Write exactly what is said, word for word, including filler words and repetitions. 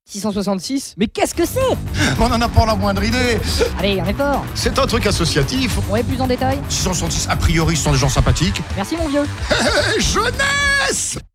six cent soixante-six? Mais qu'est-ce que c'est? On n'en a pas la moindre idée. Allez, un effort. C'est un truc associatif. Ouais, plus en détail. six cent soixante-six, a priori, ce sont des gens sympathiques. Merci mon vieux. Jeunesse!